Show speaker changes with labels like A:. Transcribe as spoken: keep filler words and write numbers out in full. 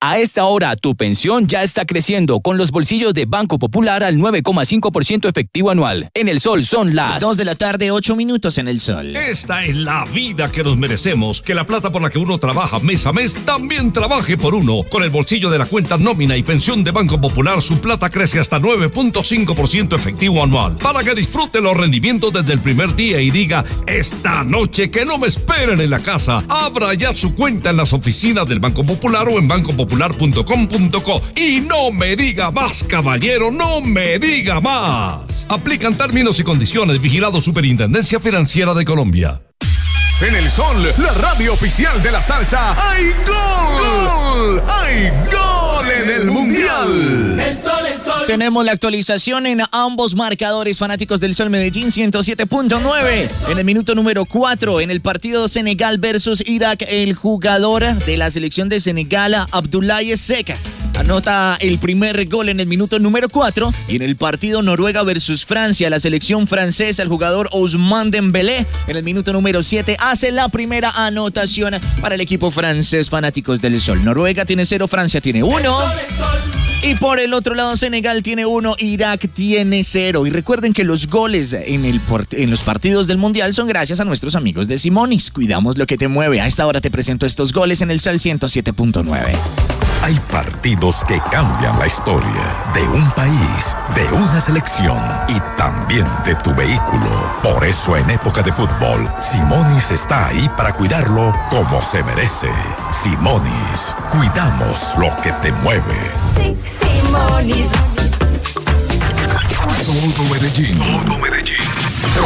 A: A esta hora, tu pensión ya está creciendo con los bolsillos de Banco Popular al nueve coma cinco por ciento efectivo anual. En el Sol son las
B: dos de la tarde, ocho minutos en el Sol.
C: Esta es la vida que nos merecemos. Que la plata por la que uno trabaja mes a mes también trabaje por uno. Con el bolsillo de la cuenta nómina y pensión de Banco Popular, su plata crece hasta nueve punto cinco por ciento efectivo anual. Para que disfrute los rendimientos desde el primer día y diga, esta noche que no me esperen en la casa. Abra ya su cuenta en las oficinas del Banco Popular o en banco popular punto com punto co. Y no me diga más, caballero, no me diga más. Aplican términos y condiciones. Vigilado Superintendencia Financiera de Colombia.
D: En el Sol, la radio oficial de la salsa, ¡hay gol! ¡Gol! ¡Hay gol en el Mundial!
B: El Sol, el Sol. Tenemos la actualización en ambos marcadores, fanáticos del Sol. Medellín ciento siete punto nueve. En el minuto número cuatro, en el partido Senegal versus Irak, el jugador de la selección de Senegal, Abdoulaye Seck, anota el primer gol en el minuto número cuatro. Y en el partido Noruega versus Francia, la selección francesa, el jugador Ousmane Dembélé, en el minuto número siete, hace la primera anotación para el equipo francés, fanáticos del Sol. Noruega tiene cero, Francia tiene uno. Y por el otro lado, Senegal tiene uno, Irak tiene cero. Y recuerden que los goles en, el port- en los partidos del Mundial son gracias a nuestros amigos de Simonis. Cuidamos lo que te mueve. A esta hora te presento estos goles en el Sol ciento siete punto nueve.
E: Hay partidos que cambian la historia de un país, de una selección y también de tu vehículo. Por eso en época de fútbol, Simonis está ahí para cuidarlo como se merece. Simonis, cuidamos lo que te mueve.
F: Sí, Simonis.
D: Todo Medellín. Todo Medellín.